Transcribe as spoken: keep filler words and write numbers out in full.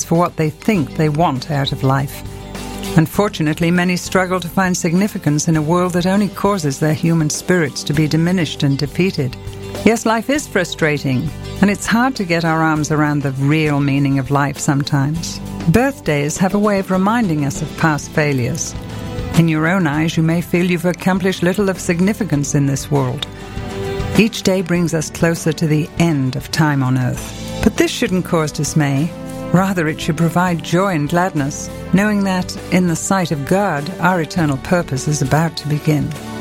zest for what they think they want out of life. Unfortunately, many struggle to find significance in a world that only causes their human spirits to be diminished and defeated. Yes, life is frustrating, and it's hard to get our arms around the real meaning of life sometimes. Birthdays have a way of reminding us of past failures. In your own eyes, you may feel you've accomplished little of significance in this world. Each day brings us closer to the end of time on earth. But this shouldn't cause dismay. Rather, it should provide joy and gladness, knowing that, in the sight of God, our eternal purpose is about to begin.